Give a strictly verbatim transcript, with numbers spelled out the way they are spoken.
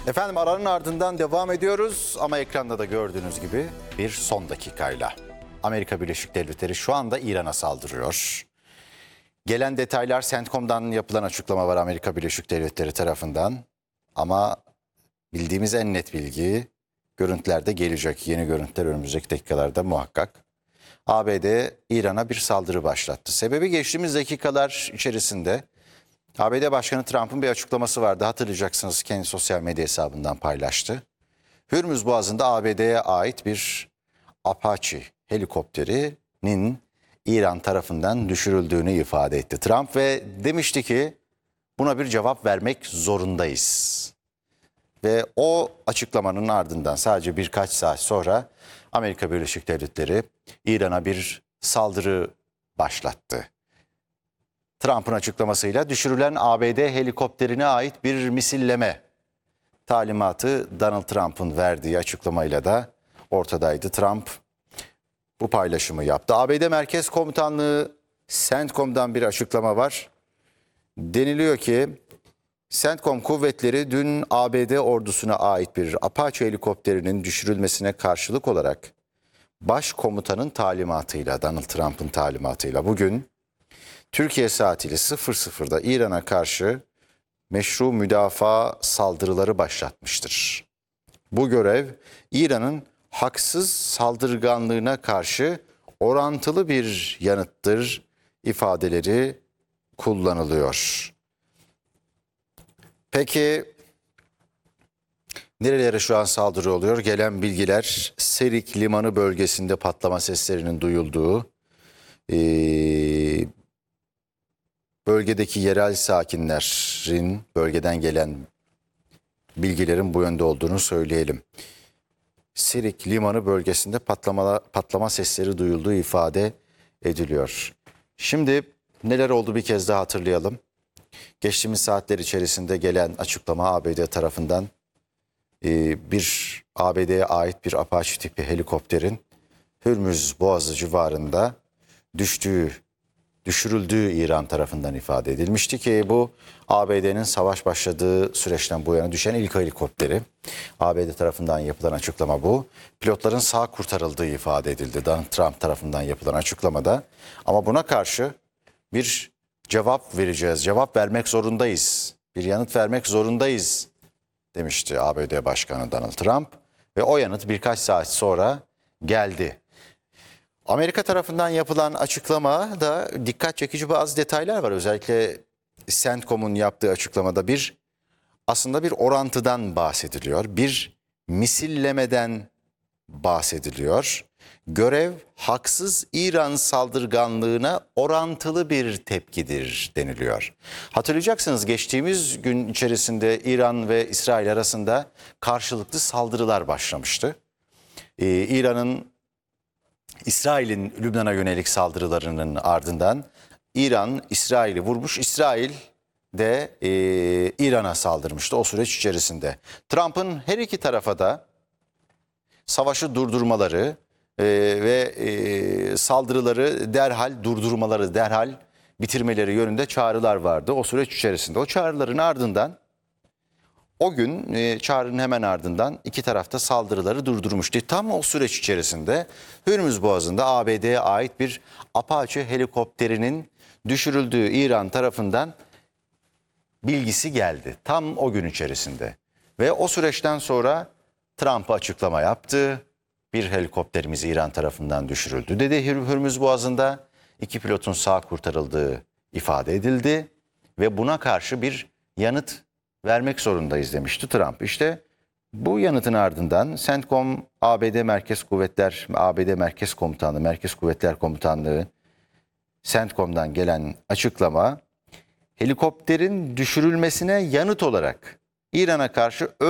Efendim aranın ardından devam ediyoruz ama ekranda da gördüğünüz gibi bir son dakikayla. Amerika Birleşik Devletleri şu anda İran'a saldırıyor. Gelen detaylar CENTCOM'dan yapılan açıklama var Amerika Birleşik Devletleri tarafından. Ama bildiğimiz en net bilgi görüntülerde gelecek. Yeni görüntüler önümüzdeki dakikalarda muhakkak. A B D İran'a bir saldırı başlattı. Sebebi geçtiğimiz dakikalar içerisinde A B D Başkanı Trump'ın bir açıklaması vardı. Hatırlayacaksınız, kendi sosyal medya hesabından paylaştı. Hürmüz Boğazı'nda A B D'ye ait bir Apache helikopterinin İran tarafından düşürüldüğünü ifade etti Trump ve demişti ki buna bir cevap vermek zorundayız. Ve o açıklamanın ardından sadece birkaç saat sonra Amerika Birleşik Devletleri İran'a bir saldırı başlattı. Trump'ın açıklamasıyla düşürülen A B D helikopterine ait bir misilleme talimatı Donald Trump'ın verdiği açıklamayla da ortadaydı. Trump bu paylaşımı yaptı. A B D Merkez Komutanlığı CENTCOM'dan bir açıklama var. Deniliyor ki CENTCOM kuvvetleri dün A B D ordusuna ait bir Apache helikopterinin düşürülmesine karşılık olarak Başkomutanın talimatıyla, Donald Trump'ın talimatıyla bugün Türkiye saatiyle sıfır sıfırda İran'a karşı meşru müdafaa saldırıları başlatmıştır. Bu görev İran'ın haksız saldırganlığına karşı orantılı bir yanıttır ifadeleri kullanılıyor. Peki nerelere şu an saldırı oluyor? Gelen bilgiler Serik Limanı bölgesinde patlama seslerinin duyulduğu, ee, bölgedeki yerel sakinlerin bölgeden gelen bilgilerin bu yönde olduğunu söyleyelim. Serik Limanı bölgesinde patlama, patlama sesleri duyulduğu ifade ediliyor. Şimdi neler oldu bir kez daha hatırlayalım. Geçtiğimiz saatler içerisinde gelen açıklama A B D tarafından e, bir A B D'ye ait bir Apache tipi helikopterin Hürmüz Boğazı civarında düştüğü, düşürüldüğü İran tarafından ifade edilmişti ki bu A B D'nin savaş başladığı süreçten bu yana düşen ilk helikopteri. A B D tarafından yapılan açıklama bu. Pilotların sağ kurtarıldığı ifade edildi Donald Trump tarafından yapılan açıklamada. Ama buna karşı bir cevap vereceğiz, cevap vermek zorundayız, bir yanıt vermek zorundayız demişti A B D Başkanı Donald Trump. Ve o yanıt birkaç saat sonra geldi. Amerika tarafından yapılan açıklamada dikkat çekici bazı detaylar var. Özellikle CENTCOM'un yaptığı açıklamada bir aslında bir orantıdan bahsediliyor. Bir misillemeden bahsediliyor. Görev haksız İran saldırganlığına orantılı bir tepkidir deniliyor. Hatırlayacaksınız, geçtiğimiz gün içerisinde İran ve İsrail arasında karşılıklı saldırılar başlamıştı. Ee, İran'ın İsrail'in Lübnan'a yönelik saldırılarının ardından İran İsrail'i vurmuş, İsrail de e, İran'a saldırmıştı o süreç içerisinde. Trump'ın her iki tarafa da savaşı durdurmaları e, ve e, saldırıları derhal durdurmaları, derhal bitirmeleri yönünde çağrılar vardı o süreç içerisinde. O çağrıların ardından o gün e, çağrının hemen ardından iki tarafta saldırıları durdurmuştu. Tam o süreç içerisinde Hürmüz Boğazı'nda A B D'ye ait bir Apache helikopterinin düşürüldüğü İran tarafından bilgisi geldi. Tam o gün içerisinde. Ve o süreçten sonra Trump açıklama yaptı. Bir helikopterimiz İran tarafından düşürüldü dedi Hürmüz Boğazı'nda. İki pilotun sağ kurtarıldığı ifade edildi. Ve buna karşı bir yanıt vermek zorundayız demişti Trump. İşte bu yanıtın ardından CENTCOM A B D Merkez Kuvvetler, A B D Merkez Komutanlığı, Merkez Kuvvetler Komutanlığı CENTCOM'dan gelen açıklama helikopterin düşürülmesine yanıt olarak İran'a karşı